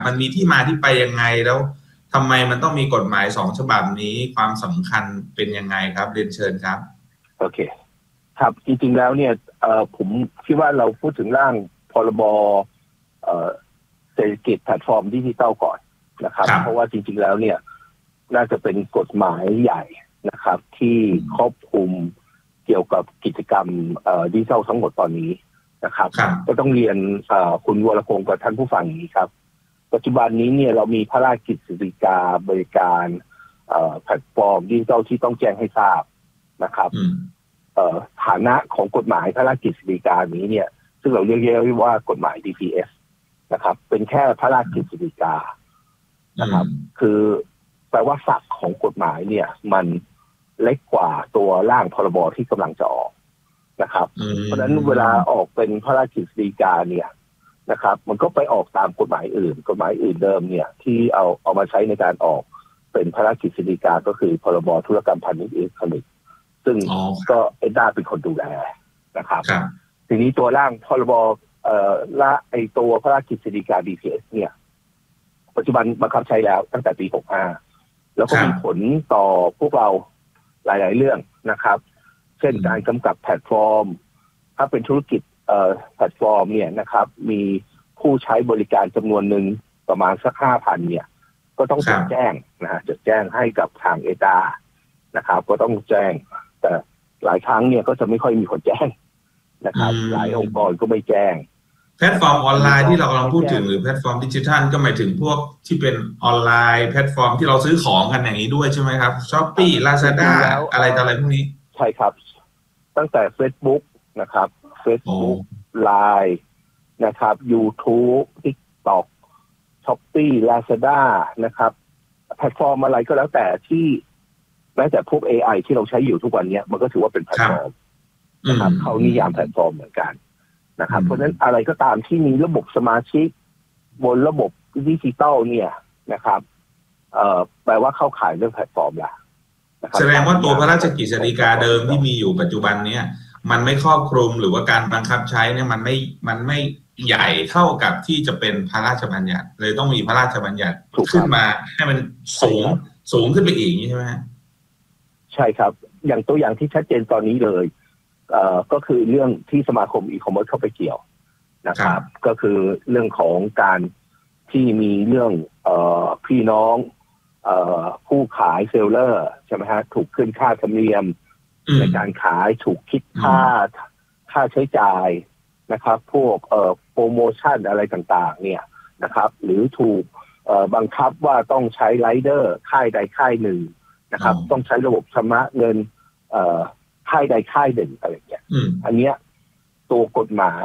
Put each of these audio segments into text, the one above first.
มันมีที่มาที่ไปยังไงแล้วทำไมมันต้องมีกฎหมาย2 ฉบับนี้ความสำคัญเป็นยังไงครับเรียนเชิญครับโอเคครับจริงๆแล้วเนี่ยผมคิดว่าเราพูดถึงร่างพรบเศรษฐกิจแพลตฟอร์มดิจิทัลก่อนนะครับเพราะว่าจริงๆแล้วเนี่ยน่าจะเป็นกฎหมายใหญ่นะครับที่ครอบคลุมเกี่ยวกับกิจกรรมดิจิทัลทั้งหมดตอนนี้นะครับก็ต้องเรียนคุณวรพงศ์กับท่านผู้ฟังอย่างนี้ครับปัจจุบันนี้เนี่ยเรามีพระราชกฤษฎีกาบริการแพลตฟอร์มดิจิทัลที่ต้องแจ้งให้ทราบนะครับฐานะของกฎหมายพระราชกฤษฎีกานี้เนี่ยซึ่งเราเรียกว่ากฎหมาย DPS นะครับเป็นแค่พระราชกฤษฎีกานะครับคือแปลว่าศักดิ์ของกฎหมายเนี่ยมันเล็กกว่าตัวร่างพรบที่กำลังจะออกนะครับเพราะฉะนั้นเวลาออกเป็นพระราชกฤษฎีกาเนี่ยนะครับมันก็ไปออกตามกฎหมายอื่นเดิมเนี่ยที่เอามาใช้ในการออกเป็นพระราชกฤษฎีกาก็คือพรบธุรกรรมพาณิชย์อิเล็กทรอนิกส์ซึ่งก็เอ็ดด้าเป็นคนดูแลนะครับทีนี้ตัวร่างพรบและไอตัวพระราชกฤษฎีกา DPS เนี่ยปัจจุบันบังคับใช้แล้วตั้งแต่ปี65แล้วก็มีผลต่อพวกเราหลายๆเรื่องนะครับเช่นการกำกับแพลตฟอร์มถ้าเป็นธุรกิจแพลตฟอร์มเนี่ยนะครับมีผู้ใช้บริการจำนวนหนึ่งประมาณสัก 5,000 เนี่ยก็ต้องจดแจ้งนะฮะจดแจ้งให้กับทางเอดานะครับก็ต้องแจ้งแต่หลายครั้งเนี่ยก็จะไม่ค่อยมีคนแจ้งนะครับหลายองค์กรก็ไม่แจ้งแพลตฟอร์มออนไลน์ที่เรากำลังพูดถึงหรือแพลตฟอร์มดิจิทัลก็หมายถึงพวกที่เป็นออนไลน์แพลตฟอร์มที่เราซื้อของกันอย่างนี้ด้วยใช่ไหมครับ Shopee Lazada อะไรต่ออะไรพวกนี้ใช่ครับตั้งแต่ Facebook นะครับ Facebook Line นะครับ YouTube TikTok Shopee Lazada นะครับแพลตฟอร์มอะไรก็แล้วแต่ที่แม้แต่พวก AI ที่เราใช้อยู่ทุกวันนี้มันก็ถือว่าเป็นแพลตฟอร์มนะครับเขานิยามแพลตฟอร์มเหมือนกันนะครับเพราะฉะนั้นอะไรก็ตามที่มีระบบสมาชิกบนระบบดิจิตอลเนี่ยนะครับแปลว่าเข้าข่ายเรื่องแพลตฟอร์มละแสดงว่าตัวพระราชกฤษฎีกาเดิมที่มีอยู่ปัจจุบันเนี่ยมันไม่ครอบคลุมหรือว่าการบังคับใช้เนี่ยมันไม่ใหญ่เท่ากับที่จะเป็นพระราชบัญญัติเลยต้องมีพระราชบัญญัติขึ้นมาให้มันสูงขึ้นไปอีกใช่ไหมใช่ครับอย่างตัวอย่างที่ชัดเจนตอนนี้เลยก็คือเรื่องที่สมาคมอีคอมเมิร์ซเข้าไปเกี่ยวนะครับก็คือเรื่องของการที่มีเรื่องพี่น้องผู้ขายเซลเลอร์ใช่ไหมฮะถูกขึ้นค่าธรรมเนียมในการขายถูกคิดค่าใช้จ่ายนะครับพวกโปรโมชั่นอะไรต่างๆเนี่ยนะครับหรือถูกบังคับว่าต้องใช้ไรเดอร์ค่ายใดค่ายหนึ่งนะครับต้องใช้ระบบชำระเงินค่ายใดค่ายหนึ่งอะไรเงี้ยอันเนี้ยตัวกฎหมาย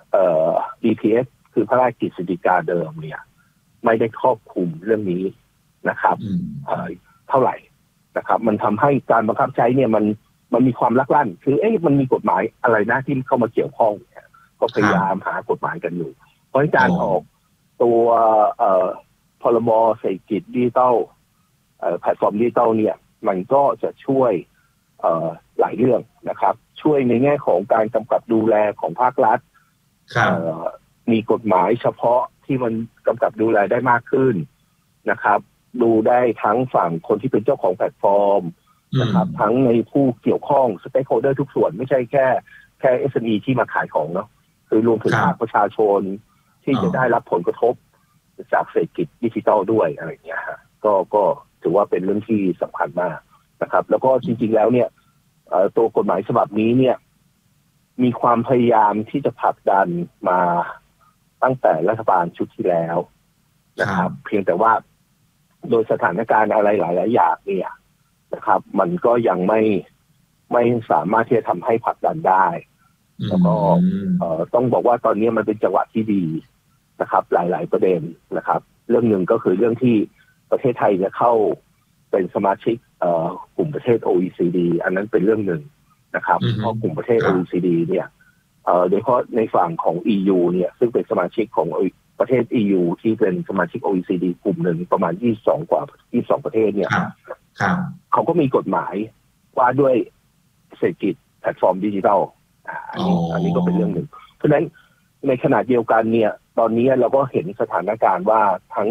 DPS คือพระราชกฤษฎีกาเดิมเนี่ยไม่ได้ครอบคลุมเรื่องนี้นะครับเท่าไหร่นะครับมันทำให้การบังคับใช้เนี่ยมันมีความลักลั่นคือมันมีกฎหมายอะไรนะที่เข้ามาเกี่ยวข้องเนี่ยก็พยายามหากฎหมายกันอยู่เพราะการออกตัวพรบเศรษฐกิจดิจิทัลแพลตฟอร์มดิจิทัลเนี่ยมันก็จะช่วยหลายเรื่องนะครับช่วยในแง่ของการกำกับดูแลของภาครัฐมีกฎหมายเฉพาะที่มันกำกับดูแลได้มากขึ้นนะครับดูได้ทั้งฝั่งคนที่เป็นเจ้าของแพลตฟอร์มนะครับทั้งในผู้เกี่ยวข้องสเต็กโฮลเดอร์ทุกส่วนไม่ใช่แค่ SME ที่มาขายของเนาะคือรวมถึงภาคประชาชนที่จะได้รับผลกระทบจากเศรษฐกิจดิจิทัลด้วยอะไรอย่างเงี้ยฮะก็ถือว่าเป็นเรื่องที่สำคัญมากนะครับแล้วก็จริงๆแล้วเนี่ยตัวกฎหมายฉบับนี้เนี่ยมีความพยายามที่จะผลักดันมาตั้งแต่รัฐบาลชุดที่แล้วนะครับเพียงแต่ว่าโดยสถานการณ์อะไรหลายๆอย่างเนี่ยนะครับมันก็ยังไม่สามารถที่จะทำให้ผลักดันได้แล้วก็ต้องบอกว่าตอนนี้มันเป็นจังหวะที่ดีนะครับหลายๆประเด็นนะครับเรื่องหนึ่งก็คือเรื่องที่ประเทศไทยจะเข้าเป็นสมาชิกกลุ่มประเทศ OECD อันนั้นเป็นเรื่องหนึ่งนะครับเพราะกลุ่มประเทศ OECD เนี่ยโดยเฉพาะในฝั่งของ EU เนี่ยซึ่งเป็นสมาชิกของประเทศ EU ที่เป็นสมาชิก OECD กลุ่มหนึ่งประมาณ22ประเทศเนี่ยเขาก็มีกฎหมายว่าด้วยเศรษฐกิจแพลตฟอร์มดิจิทัลอันนี้ก็เป็นเรื่องหนึ่งเพราะฉะนั้นในขณะเดียวกันเนี่ยตอนนี้เราก็เห็นสถานการณ์ว่าทั้ง